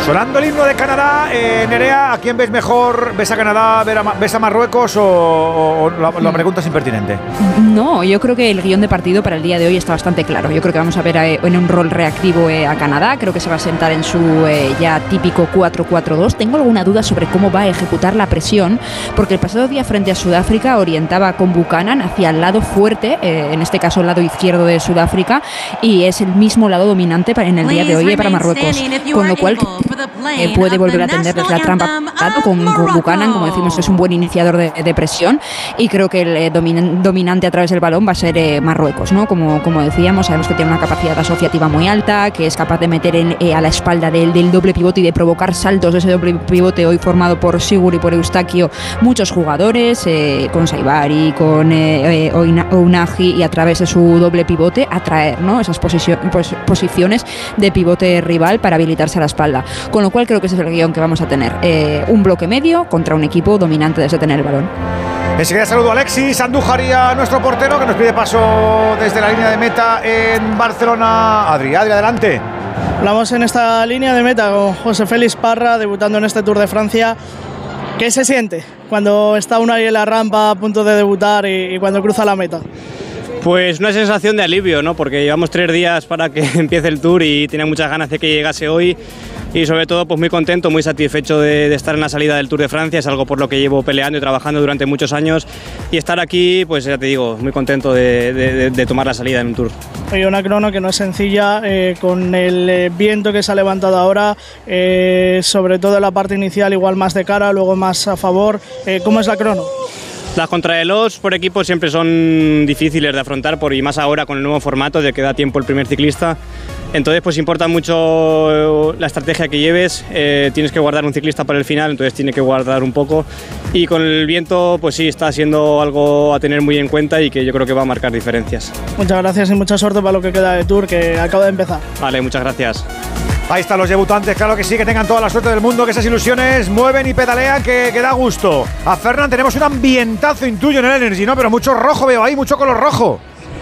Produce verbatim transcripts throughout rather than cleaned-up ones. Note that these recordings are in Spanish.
Sonando el himno de Canadá, eh, Nerea, ¿a quién ves mejor? ¿Ves a Canadá, ves a Marruecos o, o, o la, la pregunta es impertinente? No, yo creo que el guión de partido para el día de hoy está bastante claro. Yo creo que vamos a ver eh, en un rol reactivo eh, a Canadá. Creo que se va a sentar en su eh, ya típico cuatro cuatro dos. Tengo alguna duda sobre cómo va a ejecutar la presión, porque el pasado día frente a Sudáfrica orientaba con Buchanan hacia el lado fuerte, eh, en este caso el lado izquierdo de Sudáfrica, y es el mismo lado dominante para, en el día de hoy eh, para Marruecos. Con lo cual eh, puede volver a tenderles la trampa con, con Buchanan, como decimos, es un buen iniciador de, de presión, y creo que el eh, domin, dominante a través del balón va a ser eh, Marruecos, ¿no? Como, como decíamos, sabemos que tiene una capacidad asociativa muy alta, que es capaz de meter en, eh, a la espalda del, del doble pivote y de provocar saltos de ese doble pivote hoy formado por Sigur y por Eustaquio, muchos jugadores, eh, con Saibari, con eh, eh, Ounahi, y a través de su doble pivote atraer, ¿no?, esas posisio, pos, posiciones de pivote rival para habilitarse a la espalda. Con lo cual creo que ese es el guión que vamos a tener. Eh, un bloque medio contra un equipo dominante desde tener el balón. Enseguida saludo a Alexis Andújar y a nuestro portero que nos pide paso desde la línea de meta en Barcelona. Adri, Adri, adelante. Hablamos en esta línea de meta con José Félix Parra, debutando en este Tour de Francia. ¿Qué se siente cuando está uno ahí en la rampa a punto de debutar y, y cuando cruza la meta? Pues una sensación de alivio, ¿no? Porque llevamos tres días para que empiece el Tour y tenía muchas ganas de que llegase hoy, y sobre todo pues muy contento, muy satisfecho de, de estar en la salida del Tour de Francia. Es algo por lo que llevo peleando y trabajando durante muchos años, y estar aquí, pues ya te digo, muy contento de, de, de tomar la salida en un Tour. Hay una crono que no es sencilla, eh, con el eh, viento que se ha levantado ahora, eh, sobre todo en la parte inicial, igual más de cara, luego más a favor. Eh, ¿Cómo es la crono? Las contrarreloj por equipo siempre son difíciles de afrontar, por, y más ahora con el nuevo formato de que da tiempo el primer ciclista. Entonces pues importa mucho la estrategia que lleves, eh, tienes que guardar un ciclista para el final, entonces tiene que guardar un poco, y con el viento pues sí, está siendo algo a tener muy en cuenta y que yo creo que va a marcar diferencias. Muchas gracias y mucha suerte para lo que queda de Tour, que acaba de empezar. Vale, muchas gracias. Ahí están los debutantes, claro que sí, que tengan toda la suerte del mundo, que esas ilusiones mueven y pedalean, que, que da gusto. A Fernán tenemos un ambientazo, intuyo, en el Energy, ¿no? Pero mucho rojo veo ahí, mucho color rojo.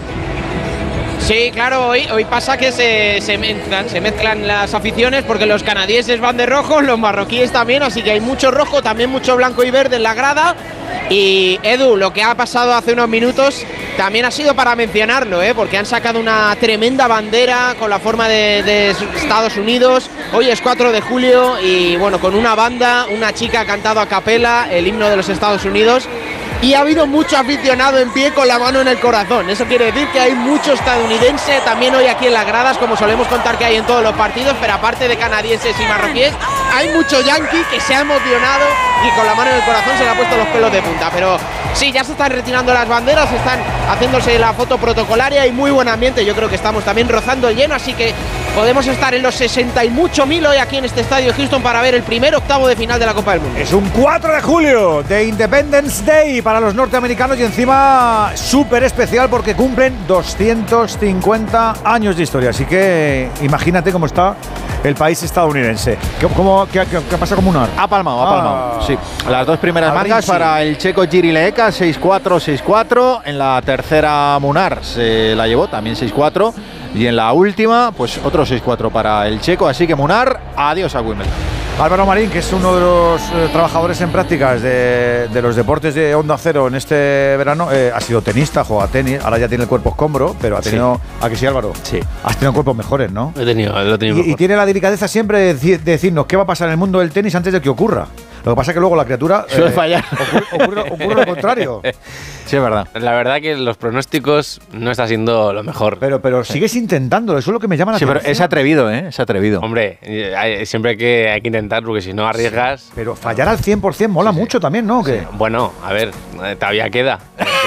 Sí, claro, hoy, hoy pasa que se, se, mezclan, se mezclan las aficiones, porque los canadienses van de rojo, los marroquíes también, así que hay mucho rojo, también mucho blanco y verde en la grada. Y Edu, lo que ha pasado hace unos minutos también ha sido para mencionarlo, ¿eh? Porque han sacado una tremenda bandera con la forma de, de Estados Unidos. Hoy es cuatro de julio y bueno, con una banda, una chica ha cantado a capela el himno de los Estados Unidos. Y ha habido mucho aficionado en pie con la mano en el corazón. Eso quiere decir que hay mucho estadounidense también hoy aquí en las gradas, como solemos contar que hay en todos los partidos, pero aparte de canadienses y marroquíes, hay mucho yankee que se ha emocionado y con la mano en el corazón se le ha puesto los pelos de punta. Pero sí, ya se están retirando las banderas, están haciéndose la foto protocolaria y muy buen ambiente. Yo creo que estamos también rozando el lleno, así que podemos estar en los sesenta y mucho mil hoy aquí en este estadio Houston para ver el primer octavo de final de la Copa del Mundo. Es un cuatro de julio de Independence Day para los norteamericanos, y encima súper especial porque cumplen doscientos cincuenta años de historia. Así que imagínate cómo está el país estadounidense. ¿Qué, cómo, qué, qué, qué pasa con Munar? Ha palmado, ha palmado. Ah. Sí. Las dos primeras Abril, marcas sí. para el checo Jiri Leeka, seis cuatro, seis cuatro. En la tercera Munar se la llevó, también seis cuatro. Y en la última, pues otro seis cuatro para el checo. Así que Munar, adiós a Wimbledon. Álvaro Marín, que es uno de los eh, trabajadores en prácticas de, de los deportes de Onda Cero en este verano, eh, ha sido tenista, juega tenis, ahora ya tiene el cuerpo escombro, pero ha tenido... Sí. ¿A que sí, Álvaro? Sí. Has tenido cuerpos mejores, ¿no? He tenido, lo he tenido y, mejor. y tiene la delicadeza siempre de, deci- de decirnos qué va a pasar en el mundo del tenis antes de que ocurra. Lo que pasa es que luego la criatura... Suele eh, fallar. Ocurre, ocurre, ocurre lo contrario. Sí, es verdad. La verdad que los pronósticos no está siendo lo mejor. Pero, pero sigues intentándolo, eso es lo que me llama la Sí, atención. pero es atrevido, ¿eh? Es atrevido. Hombre, hay- siempre hay que, hay que intentar, porque si no arriesgas... Pero fallar al cien por cien mola Sí, sí. mucho también, ¿no? ¿O qué? Sí. Bueno, a ver, eh, todavía queda.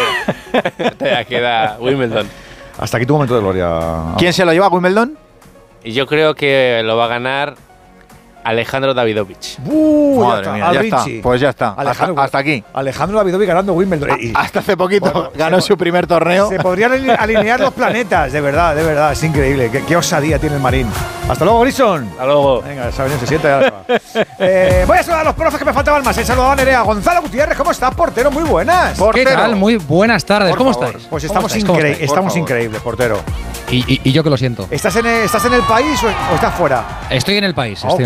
Todavía queda Wimbledon. Hasta aquí tu momento de gloria. ¿Quién se lo lleva a Wimbledon? Y yo creo que lo va a ganar Alejandro Davidovich. Uh, Madre ya mía, está, ya Al está. Ricci. Pues ya está. Alejandro, hasta, hasta aquí. Alejandro Davidovich ganando Wimbledon. Y- Hasta hace poquito Bueno, ganó se- su primer torneo. Se podrían aline- alinear los planetas, de verdad, de verdad, es increíble. Qué, qué osadía tiene el Marín. Hasta luego, Grison. Hasta luego. Venga, saben, se siente. Ya se va. eh, voy a saludar a los profes que me faltaban más. He saludado a Nerea. Gonzalo Gutiérrez, ¿cómo estás? Portero, muy buenas. ¿Qué tal? Muy buenas tardes. Por ¿Cómo favor. estáis? Pues ¿Cómo estamos, estáis? ¿Cómo incre- estáis? estamos favor. increíbles, portero. Y, y- y yo que lo siento. ¿Estás en el, ¿estás en el país o, o estás fuera? Estoy en el país. Oh, Estoy